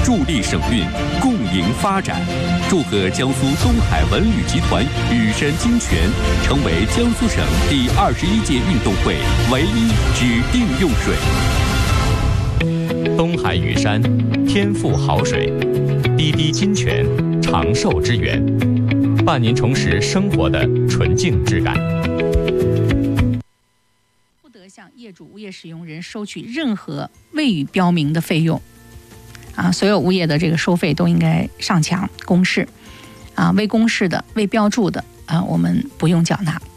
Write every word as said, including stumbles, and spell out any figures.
助力省运，共赢发展。祝贺江苏东海文旅集团羽山金泉成为江苏省第二十一届运动会唯一指定用水。 东海羽山，天赋好水，滴滴金泉，长寿之源，伴您重拾生活的纯净质感。 不得向业主、物业使用人收取任何未予标明的费用。啊，所有物业的这个收费都应该上墙公示，啊，未公示的、未标注的，啊，我们不用缴纳。